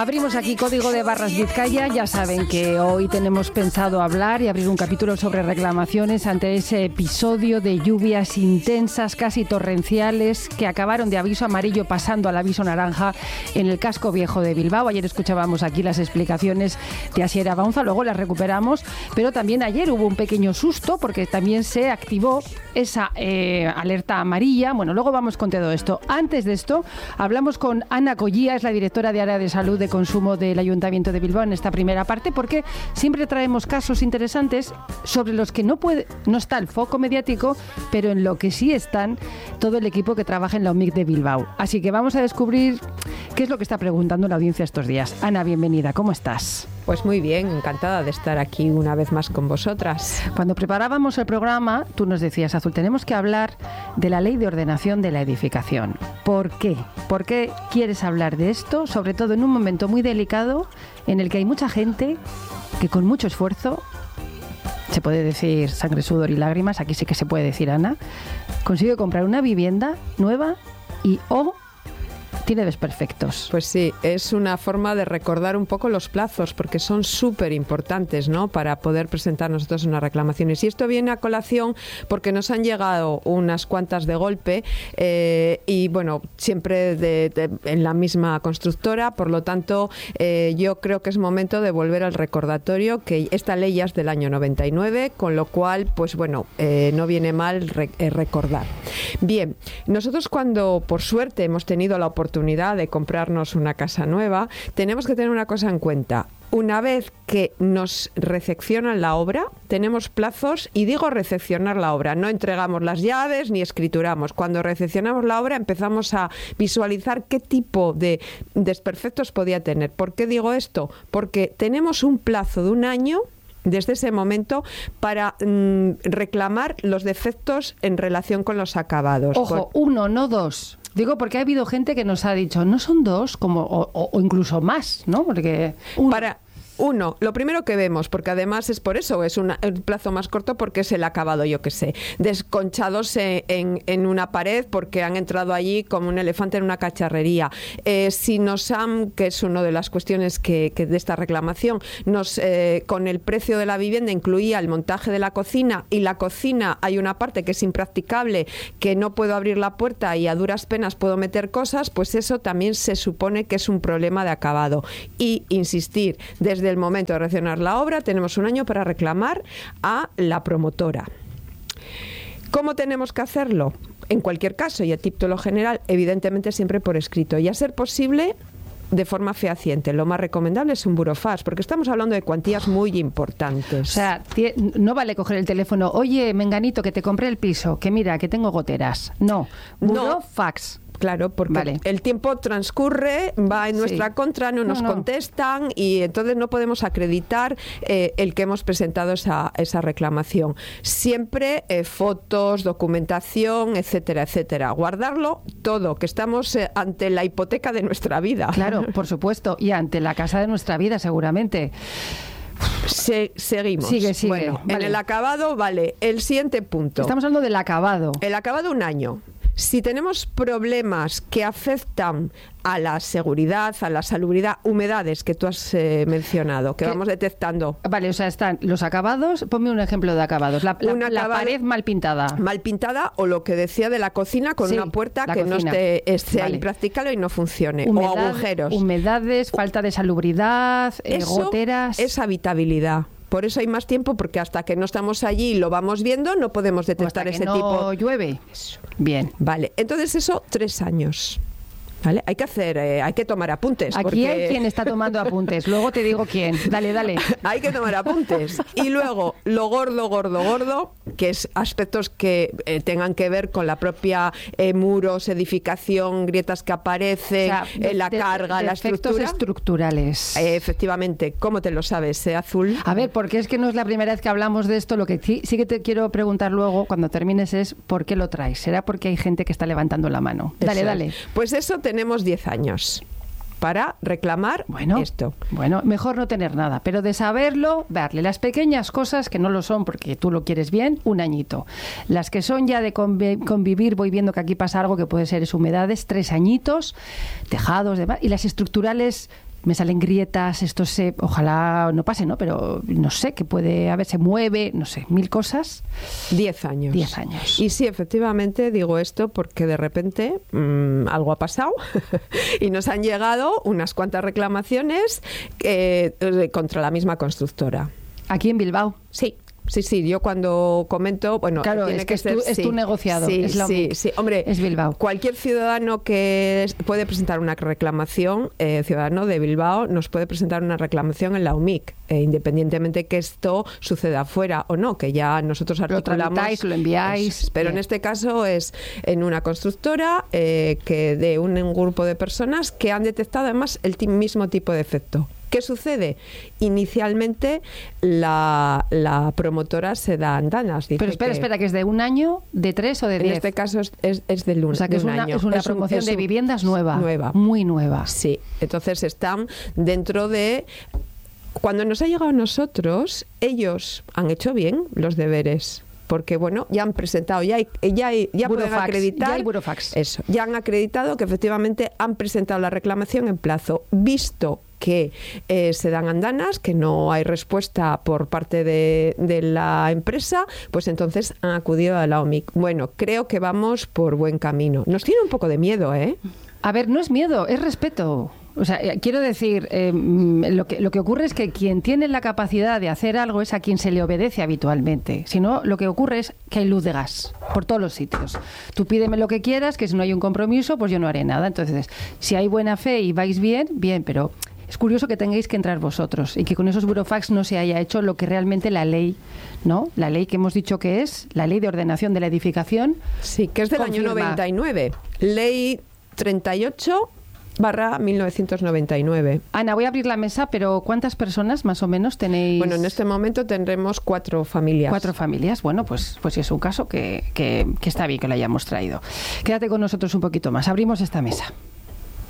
Abrimos aquí Código de Barras Vizcaya. Ya saben que hoy tenemos pensado hablar y abrir un capítulo sobre reclamaciones ante ese episodio de lluvias intensas, casi torrenciales, que acabaron de aviso amarillo pasando al aviso naranja en el casco viejo de Bilbao. Ayer escuchábamos aquí las explicaciones de Asier Abaunza, luego las recuperamos, pero también ayer hubo un pequeño susto porque también se activó esa alerta amarilla. Bueno, luego vamos con todo esto. Antes de esto, hablamos con Ana Collía, es la directora de Área de Salud de Consumo del Ayuntamiento de Bilbao en esta primera parte, porque siempre traemos casos interesantes sobre los que no está el foco mediático, pero en lo que sí están todo el equipo que trabaja en la OMIC de Bilbao. Así que vamos a descubrir qué es lo que está preguntando la audiencia estos días. Ana, bienvenida, ¿cómo estás? Pues muy bien, encantada de estar aquí una vez más con vosotras. Cuando preparábamos el programa, tú nos decías, Azul, tenemos que hablar de la Ley de Ordenación de la Edificación. ¿Por qué? ¿Por qué quieres hablar de esto? Sobre todo en un momento muy delicado en el que hay mucha gente que con mucho esfuerzo, se puede decir sangre, sudor y lágrimas, aquí sí que se puede decir, Ana, consigue comprar una vivienda nueva y tiene desperfectos. Pues sí, es una forma de recordar un poco los plazos, porque son súper importantes, ¿no?, para poder presentar nosotros unas reclamaciones. Y esto viene a colación porque nos han llegado unas cuantas de golpe y, bueno, siempre en la misma constructora. Por lo tanto, yo creo que es momento de volver al recordatorio que esta ley ya es del año 99, con lo cual, pues bueno, no viene mal recordar. Bien, nosotros cuando, por suerte, hemos tenido la oportunidad de comprarnos una casa nueva, tenemos que tener una cosa en cuenta. Una vez que nos recepcionan la obra, tenemos plazos, y digo recepcionar la obra, no entregamos las llaves ni escrituramos. Cuando recepcionamos la obra empezamos a visualizar qué tipo de desperfectos podía tener. ¿Por qué digo esto? Porque tenemos un plazo de un año desde ese momento para reclamar los defectos en relación con los acabados. Ojo, uno, no dos. Digo porque ha habido gente que nos ha dicho, no son dos, o incluso más, ¿no? Porque uno, lo primero que vemos, porque además es por eso, es un plazo más corto porque es el acabado, yo qué sé, desconchados en una pared porque han entrado allí como un elefante en una cacharrería. Si nos han, que es una de las cuestiones que de esta reclamación, con el precio de la vivienda incluía el montaje de la cocina, y la cocina hay una parte que es impracticable, que no puedo abrir la puerta y a duras penas puedo meter cosas, pues eso también se supone que es un problema de acabado. Y insistir, desde el momento de recepcionar la obra tenemos un año para reclamar a la promotora. ¿Cómo tenemos que hacerlo? En cualquier caso, y a título general, evidentemente siempre por escrito, y a ser posible de forma fehaciente. Lo más recomendable es un burofax, porque estamos hablando de cuantías muy importantes. O sea, no vale coger el teléfono, oye, menganito, que te compré el piso, que mira, que tengo goteras. No, burofax. Claro, porque el tiempo transcurre, va en nuestra contra, no nos contestan, y entonces no podemos acreditar el que hemos presentado esa reclamación. Siempre fotos, documentación, etcétera, etcétera. Guardarlo todo, que estamos ante la hipoteca de nuestra vida. Claro, por supuesto, y ante la casa de nuestra vida, seguramente. Seguimos. Sigue. Bueno, vale. En el acabado, vale. El siguiente punto. Estamos hablando del acabado. El acabado, un año. Si tenemos problemas que afectan a la seguridad, a la salubridad, humedades que tú has mencionado, que vamos detectando. Vale, o sea, están los acabados. Ponme un ejemplo de acabados. La pared mal pintada. Mal pintada, o lo que decía de la cocina, con una puerta que no sea impracticable y no funcione. O agujeros. Humedades, falta de salubridad, goteras. Es habitabilidad. Por eso hay más tiempo, porque hasta que no estamos allí y lo vamos viendo, no podemos detectar ese tipo. No llueve. Eso. Bien. Vale, entonces eso, 3 años. ¿Vale? Hay que tomar apuntes. Aquí hay quien está tomando apuntes. Luego te digo quién. Dale. Hay que tomar apuntes. Y luego, lo gordo, que es aspectos que tengan que ver con la propia muros, edificación, grietas que aparecen, la carga, la estructura. Defectos estructurales. Efectivamente. ¿Cómo te lo sabes, Azul? A ver, porque es que no es la primera vez que hablamos de esto. Lo que sí que te quiero preguntar luego, cuando termines, es ¿por qué lo traes? ¿Será porque hay gente que está levantando la mano? Dale. Pues eso tenemos 10 años para reclamar esto. Bueno, mejor no tener nada, pero de saberlo, darle las pequeñas cosas que no lo son porque tú lo quieres bien, un añito. Las que son ya de convivir, voy viendo que aquí pasa algo que puede ser humedades, 3 añitos, tejados, demás, y las estructurales me salen grietas, esto ojalá no pase, ¿no? Pero no sé, que puede haber, se mueve, no sé, 1000 cosas. 10 años. 10 años. Y sí, efectivamente digo esto porque de repente algo ha pasado y nos han llegado unas cuantas reclamaciones contra la misma constructora. ¿Aquí en Bilbao? Sí. Sí, yo cuando comento, bueno, claro, tiene es que ser, es tu negociado. Sí, es hombre, es Bilbao. Cualquier ciudadano puede presentar una reclamación, ciudadano de Bilbao, nos puede presentar una reclamación en la UMIC, independientemente que esto suceda fuera o no, que ya nosotros articulamos. Lo tramitáis, lo enviáis. Pero en este caso es en una constructora que de un grupo de personas que han detectado además el mismo tipo de efecto. ¿Qué sucede? Inicialmente la promotora se da andanas. Pero espera, ¿que es de 1 año, de 3 o de 10? En este caso es del 1 año. O sea, que es una promoción de viviendas nueva. Muy nueva. Sí, entonces están dentro de... Cuando nos ha llegado a nosotros, ellos han hecho bien los deberes. Porque, bueno, ya han presentado, ya pueden acreditar. Ya hay burofax. Eso, ya han acreditado que efectivamente han presentado la reclamación en plazo, visto que se dan andanas, que no hay respuesta por parte de la empresa, pues entonces han acudido a la OMIC. Bueno, creo que vamos por buen camino. Nos tiene un poco de miedo, ¿eh? A ver, no es miedo, es respeto. O sea, quiero decir, lo que ocurre es que quien tiene la capacidad de hacer algo es a quien se le obedece habitualmente. Si no, lo que ocurre es que hay luz de gas por todos los sitios. Tú pídeme lo que quieras, que si no hay un compromiso, pues yo no haré nada. Entonces, si hay buena fe y vais bien, pero... Es curioso que tengáis que entrar vosotros y que con esos burofax no se haya hecho lo que realmente la ley, ¿no? La ley que hemos dicho que es la ley de ordenación de la edificación. Sí, que es del confirma. año 99. Ley 38/1999. Ana, voy a abrir la mesa, pero ¿cuántas personas más o menos tenéis? Bueno, en este momento tendremos 4 familias. 4 familias. Bueno, pues es un caso que está bien que lo hayamos traído. Quédate con nosotros un poquito más. Abrimos esta mesa.